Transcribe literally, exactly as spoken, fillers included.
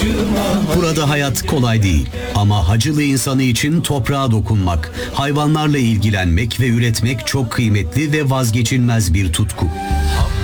Burada hayat kolay değil ama Hacılı insanı için toprağa dokunmak, hayvanlarla ilgilenmek ve üretmek çok kıymetli ve vazgeçilmez bir tutku.